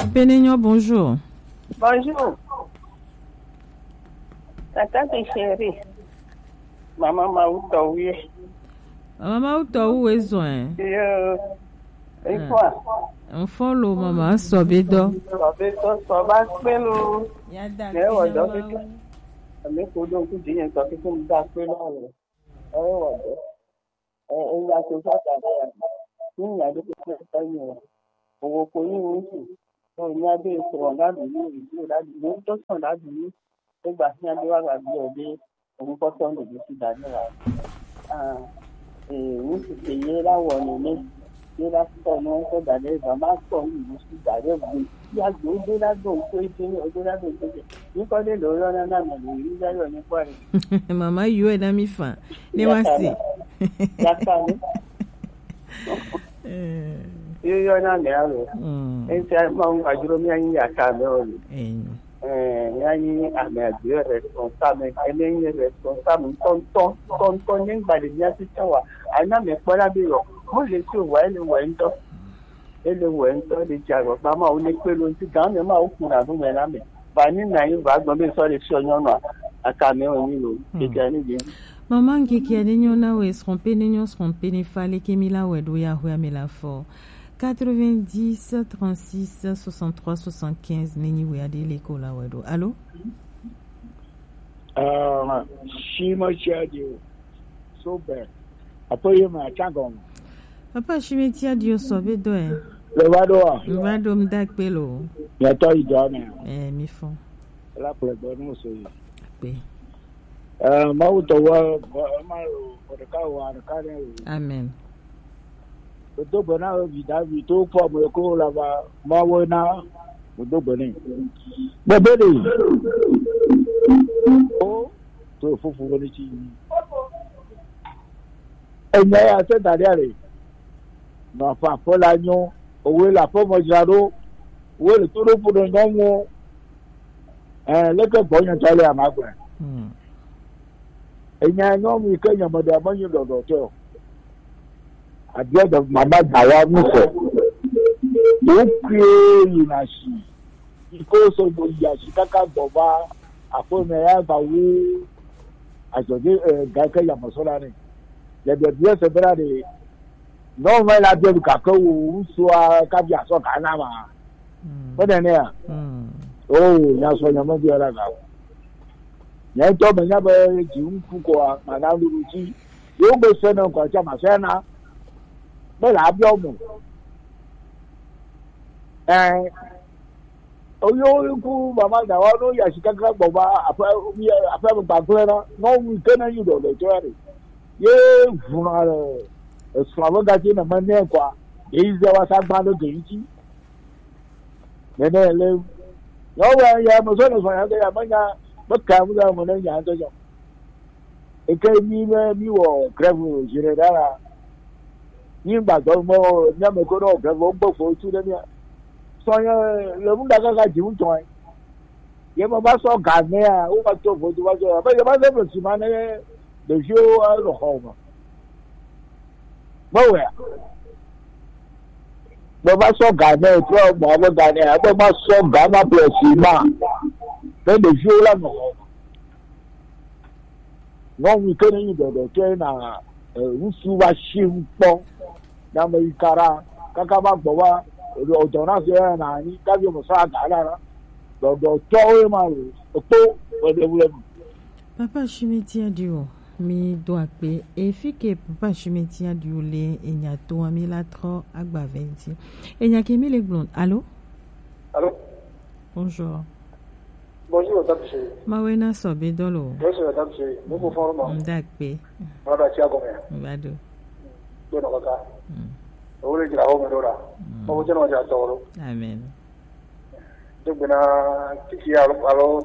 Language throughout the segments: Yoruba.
Pénignon, bonjour. Bonjour. Tata chérie. Maman m'a oublié. Maman, où est-ce et quoi? On follow maman, sobedo. Soba pelo. Yada. Mais pour donc dire que c'est comme ça que là. Il y a tout ça il y a des choses on connaît aussi. Il y a des programmes de sont là du et bah il y a des va bien on peut s'en décider et nous c'est là où on est et là comment on peut d'aller vraiment comme nous suis d'aller il y a deux là donc au-delà de nous connaît le là il y a une fois maman you est ami fan ne wasi yo na me alo c'est mon ajuro mi ayin ya ka me o yayin amadu responsable ẹlẹ́yìn responsable tọ́ntọ́n nígbà lè ní àtúnṣe wa àná mi pọ́lá bí rọ̀ mo lè tí ò wá ẹlẹ́wẹ̀ ń tọ́ lè jẹ́ àgbọ̀pá máa ó ní pé ló ń ti dáhùn mi máa ó kùnà fún mi lámì bá ní nàìjíríà bá gbọ́n bí sọ́ọ́lẹ̀ sí ọyàn náà àkàmì òyìn lò kékeré níbi. Maman kiki adenyo na we tromper ni fale kemila we do ya hua mela fort 90 36 63 75 nini we ade leko la we do. Allô? Shima chadio super apoye ma changom papa shime tia dio sobe do le vado mdak pelo ya to idome mi fon la plebo no so pe mautowa maro odekawa nakare amen odobona vidavi to po mo ko la ba mawona odoboni bebele o to fufu woni chi enya ya se dariare no fa fola nyo owe la po mo jaro we le to ro pudo nyo leke bonya tale amagbe enya nyo mi kenya mo da manyu dodo to adia da mama dawa muso o kre na shi iko so bo ya shi kaka boba apo me ya ba wu ajoge ga ka ya masola ni le de se bra de no me la de ka ko wu so ka bia so ka na ma o de ne ya ya so nya mo bi ara ga ya to me nya ba ji nku ko ma na lu ji yo be se na ko cha ma se na be la bi o mo oyo ku mama da wa no ya shi kakra gboba afa ba gbe na no wi kana yu do le jore ye funa le slavo ga ji na mane kwa ye ze wa sa gba lo de ji ne le yo wa ya mo so no so ya ga ya manya ba ka mu da mo ne ya do jo e ke mi wo grevu jire dara ni ba do mo nya me ko no grevu gbo fo tu de ni soya le munda ga ji un toy ye mo ba so ga ne a o ba to fo ju ba jo ba ye ba se si ma ne de jo a lo ho ma bo we bo ba so ga ne to mo ba ga ne a bo ba so ga ma plus si ma de jo la no no mi ke ni do ke na rusu wa shi npo na me ikara kaka ba gbo wa ọjọ́ náà ṣe ẹ̀ náà ní kábí ọmọ sáà dáadáa lọ́dọ̀ tó ẹ̀ máa rò ó tó wẹ́dẹ́wẹ́dẹ́ mu. Papa Chimeti Adio mi do ape efike Papa Chimeti Adio le enya to ami la tro agba 20 enya kemi le blonde. Allô? Allô? Bonjour. Bonjour madame chérie. Mawena sobe dolo. Bonjour madame chérie. Beaucoup fortement. Ndakpe. Voilà tia gome. Mbado. Dono kaka. Ore jira ho medora. O jeno ja toro. Amen. Dubena kiki alo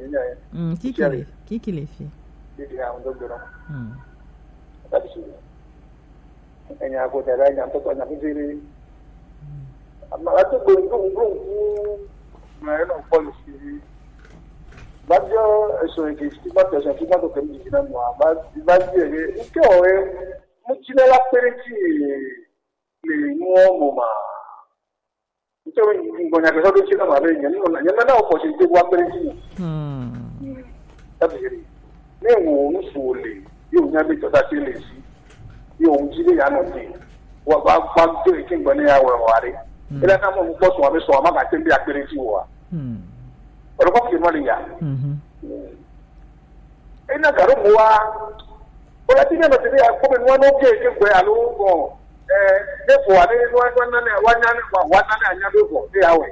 kiki le fi. Kiki ya ndo dora. Tadi enya ko tera nya to nya kiri. Amma atu gongo na no policy. Bajo eso que estima que se estima to kemi jina mo ba je ke o mu jina la perenti le mo ma ngonya ke satu cina mare nyana na opposite wa pergi tapi jadi ne ngo sule yo nya be to ta chile si yo unjile ya no ti wa to kin bane ya wa ware ila na mo ko so so ma ka tembe akpereti wa oro ko ki mali ya ina garo wa o ya ti ne no ti ya ko be no ke gbe alu go therefore, I didn't want one another day away.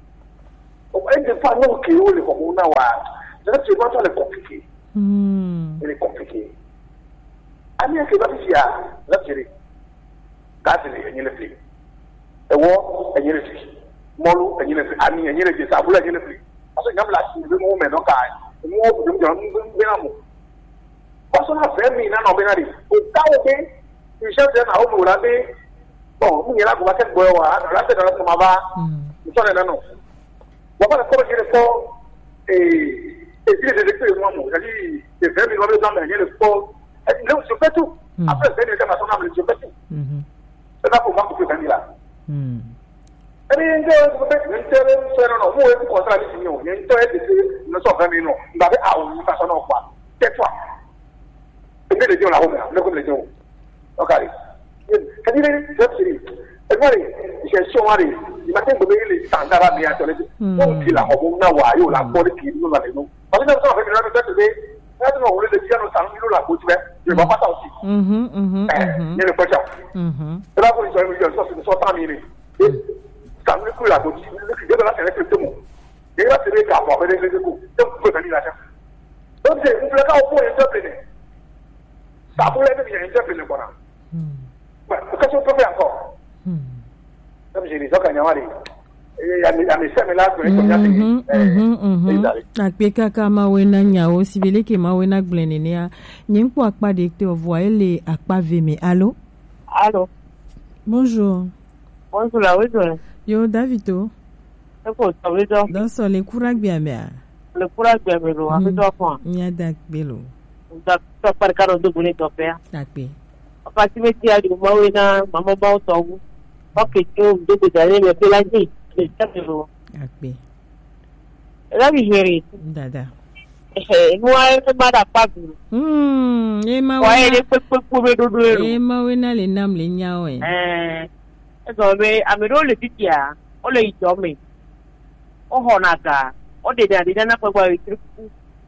And the final kill for now. That's not a complicated. Very complicated. I mean, that's it. That's it, and you'll see. A war, and you'll see. Molu, and you'll see. I mean, and you'll see. I will let you see. I think I'm last the moment, okay. The more of them don't what's not very none of it. Okay. Ishate na homo urabe bon munyela ko bakhe boywa la te na mama nsone na no wabala ko jere ko dire de lecture moi mo jadi de faire mi robe dans le sport et non je fais tout après c'est déjà ma sonne je fais tout c'est pas pour moi que je là ani nje ko be ntere so no mo e ko tra di sinyo ni ntere de no so kan ni no ndabe a o ni fa so no kwa tetwa e be de jo la homo le ko le jo okay. Can you just see? Everybody, it's so worried. You must think really Sandara me actually. Don't kill a home now. Why you like body kill? No, but I'm not talking about that today. I don't know whether the general sound you like which way you're about to see. You're a person. The level is only just so time in it. Can we pull out? You're not elected to move. They have to make up for it. Don't put any letter. Don't say, we'll let out for interpreting. Stop letting me interpret it. Because you prefer encore. Comme je dis, ça quand il y a mes seminars pour les akpeka kama wena nyao sibele ke ma wena glenenia nyimpo akpa de te voyer les akpa veme. Allô? Allô? Bonjour. Bonjour la wedo. Yo Davito. Eko tawedo. Dans so le courage bien bien. Le courage bien bien lo amedo afan. Nya dak belo. Da to par karo do boni to pe. Akpe. Pati meti a di mawena mama ba otowu. Okay, to do dale me pelagi. Le tabelo. Akpe. La bi jeri. Dada. Moi se bada pagu. Ema wa ele pepe do do. Ema wena le nam le nyawe. Eso be amero le titia. O le ijome. O honaga. O de na pagwa tripu.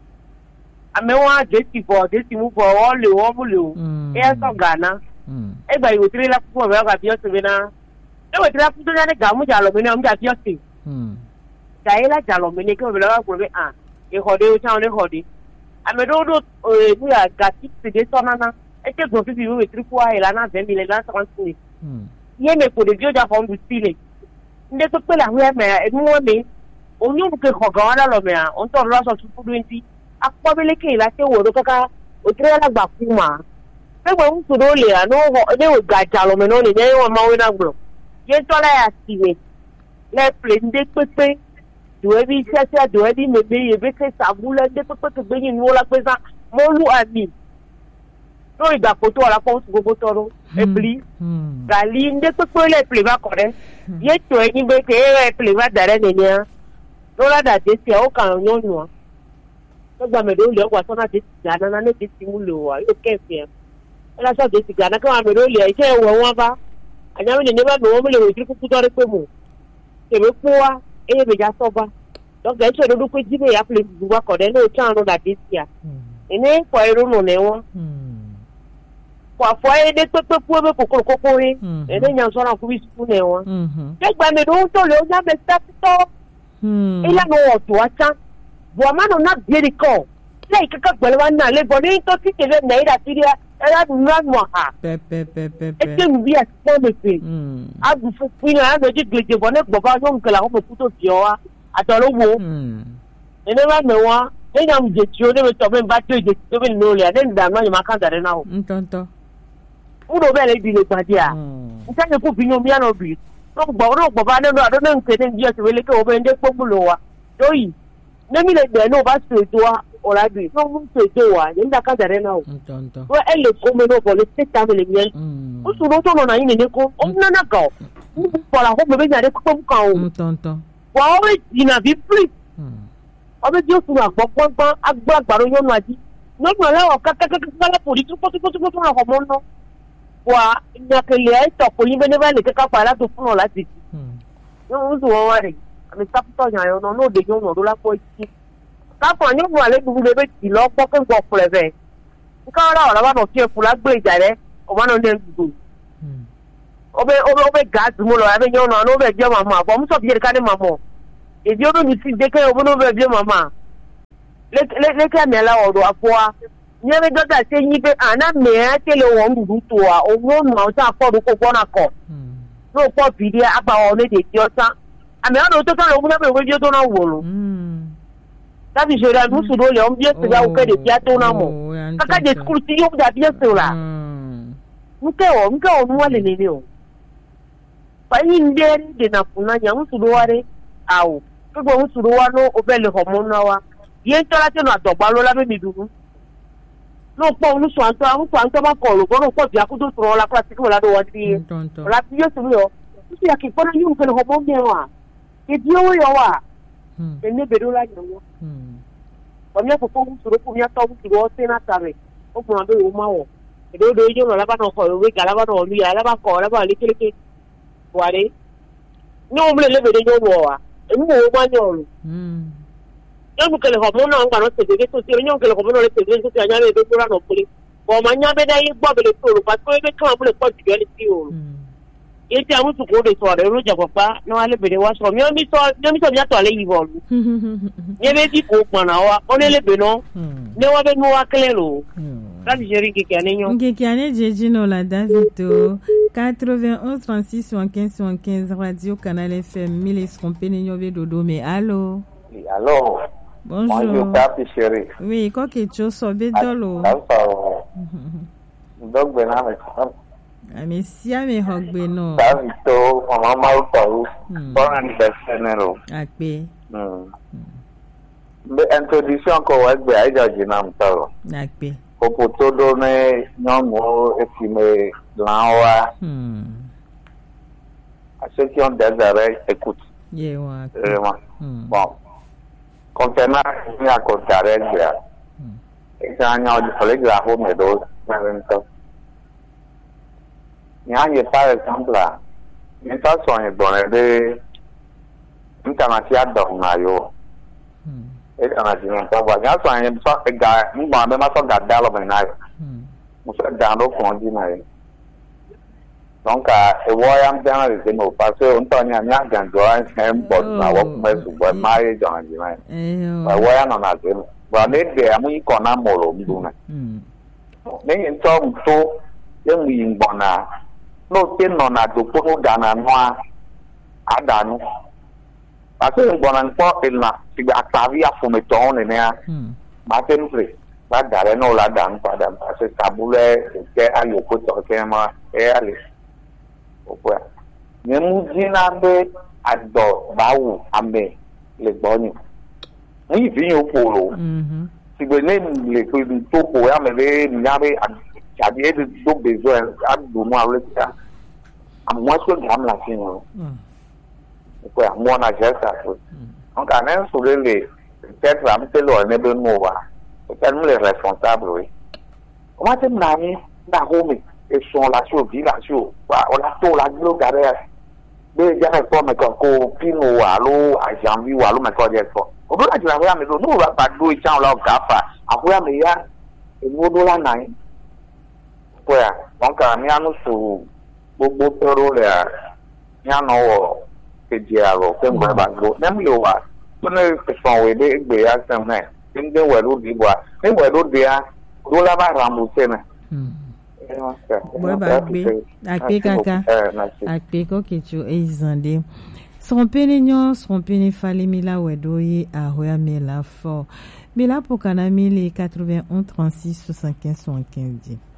Amewa desi mu bo o le wo mu le. E so Ghana. E gba iwo tire la fu me ga bi o se na. E wo tire fu to na ga mu ja lo me na mu ja bi o se. Da ela ja lo me ne ke o be la ko be an. E hode o cha o ne hode. Amedo do mu ya ga ti se de so na. E te go fi bi wo tire fu a ela na 20 mille na 30. Ye me ko de jo ja fo ndu stile. Nde to pe la hu me e mu me. Onyu bu ke ko ga na lo me a. On to lo so 20. Akpabele ke la te wo do kaka o tre la gba kuma pe gbo ntu do le anu ho de o ga ja lo me no ni ne won ma we na gbo ye to la ya siwe le plende pepe do e bi sia do e bi me be ye be ke sabula de pepe to be yin wo la pe sa mo lu ami no iga ko to la ko su go to ro e bli gali nde pepe le ple ba kore ye to e ni be ke e ple ba dare ne ni no la da de se o kan yo no gba me do le wa so na ti Ghana na ne ti mu lo wa yo ke fe ela so de ti Ghana ka me do le ise wo won ba anya me ne ba me wo me le wo ti ku to re pe mu e me po wa e me ja so ba do ga so do ku ji me ya place du wa ko de no chan no da ti ya ene ko ero no ne wo kwa fo e de to pu be ko ri ene nya so na ku bi su ne wo ke gba me do to le o ja be sta to ila no o to acha Buamano na bieriko. Sei kaka gwelwa na le boni to tikele na ira tiria era nwa mo ha. Pe. Eke mbi a so me pe. Agu fu pina na ji gbeje boni gboba yo nkela ko ku to ti o wa. Atoro wo. Ene wa me wa. E nya mje ti o ne me to me ba to je to me no le ade nda no ma kan dare na o. Ntonto. Udo be le bi le gbadi a. Nta ne ku bi no mi ano bi. No gboba ne no ado ne nkede ndi o se wele ke o be nde pomulo wa. Doyi. Nemi le de no ba se to o la bi no mu se to wa ye nda ka dare na o ntonto o ele ko me no bo le se ta me le mien o su no to no na yin ne ko o na na ka Pour la robe, mais il y a des comme quand tonton. Ouais, il n'a vu plus. On veut dire sur la bombe, à boire, par yon m'a dit. Non, voilà, on a la politique, pour la romane, non. Ouais, il n'y a que les aides, pour y venir les caca par là, tout le monde l'a dit. Non, vous voyez, mais ça peut pas y avoir, non, des gens, on doit la politique. Quand on va aller, vous devez dire, là, pour qu'on voit pour les verres. Quand on va dans le pour la blague, on va dans le dos. On va garder, on va dire maman, bon, nous sommes bien regardés maman. Et Dieu nous dit, dès qu'on veut bien maman. Les caméras là, on doit voir. Il y avait d'autres assez nippés, un ami, c'est le one du toit, au moins, on s'en fait de quoi d'accord. Non, pas vidéo, à part on est des dieux, ça. Ah, mais on a tout le temps, on a besoin de ton envol. Ça, je l'ai vu sur le lion, bien, c'est là où il y a des piatos dans mon. Quand il y a des scrutilles, on a bien sûr là. Nous, on voit les nénéos. Pas une idée de Napuna, il y a un sous-douaré. Ah, que vous sous-douano, au bel hormone. Il y a un talaté dans ton ballon, la même idée. Non, pas nous sommes en train de faire le bon, on bien que sur la pratique, on l'a droité. La pièce, il y a qui prend une que le hormone bien. Et Dieu, il y a. Et ne bédo la gueule. Combien faut qu'on se retrouve bien tant que vous êtes natare. On peut en faire au moins. Et donc, il y a là-bas dans le week, là-bas dans lui, là-bas encore, là-bas, les quelques. Voyez. Nous, on veut lever des gens. Et nous, on va nous. Donc, que le hormone, on va nous se dire que c'est une que le hormone, on se dit que c'est un peu de la non plus. Bon, maintenant, il y a des bois de l'eau, parce que les camps, le pot du gars, et tu as un tout gros de soir, le rouge à papa, non, allez, mais watch from your miss, bientôt aller y vol. Il y avait dit pour on est les bénons, ne va pas nous accueillir. Ça, j'ai ri qui est Jejino la Davido, 91 36 75 75 Radio Canal FM, 1000 escompés, Dodo, mais allô? Allô? Bonjour. Bonjour, chérie. Oui, quoi que tu sois bédolo. Donc, ben, Amesia me hogbe no. Davito, mama uto. Bon anniversaire. Akpe. The introduction ko wagbe aja jinam taro. Akpe. Ko todo ne nyomo efime lawa. À ceux qui ont des oreilles, écoute. Vraiment. Bon. Concernant il y a qu'on t'arrête là. Et quand il y a du soleil de la home et d'autres, il y a par exemple là, une façon de donner une canadienne dans Mayo. Et canadienne, ça va. Il y a soit une sorte de gars, nous va même pas garder le ménage. Nous sommes dans le fond du Mayo. Donc, et voyons bien les mots parce que on t'en y a bien dans un bon travail, mais souvent marié dans le Mayo. Voyons on a dit, voilà des amis qu'on a molo bidou. Mais une sorte de yang yin bona no tin no na do ko dana noa adanu parce que bona ko elna ti ga tavi a fumeton ne ya ma ten pre ba dare no la dan pa dan parce que tabule ke ayo ko to ke ma e ale o po ne mu jina be ado bawu ame le gboni ni vi o polo ti be ne le ko to ko ya me be nyabe j'avais des besoins à donner à l'État. À moi, je suis la fin. Quoi, moi, on a géré ça. Donc, à un sur les peut-être à me faire le nébé mova. Peut-être les responsables, oui. Comment tu m'as mis dans Rome et son la chose, village, on a tout la gueule derrière. Mais il y a un peu, mais quand on pine ou à l'eau, à janvier ou à l'eau, mais quand il y a pas. On peut la dire, mais nous, on va pas douiller ça, on l'a gaffe. Après, mais il y a un mot de la naïe. Ouais, donc il y a nous sur beaucoup de rôles là, il y a nos que dialogue, c'est moi bango, même le wa, on est question ouais des béas c'est vrai, une des ouais l'autre dit quoi, mais ouais l'autre dia, l'autre là va rembourser mais. Ouais akpe kaka, akpe ko kicho ezande. Son pénignon, son pénifali mila wedoye a hoya mela fort. Mila pour kanami les 91 36 75 75.